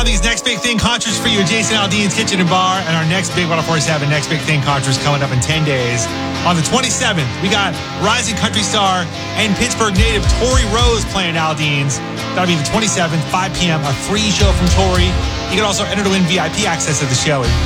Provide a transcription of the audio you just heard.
Aldean's Next Big Thing concerts for you at Jason Aldean's Kitchen and Bar. And our next big 104.7 Next Big Thing concert is coming up in 10 days. On the 27th, we got rising country star and Pittsburgh native Tori Rose playing Aldean's. That'll be the 27th, 5 p.m., a free show from Tori. You can also enter to win VIP access to the show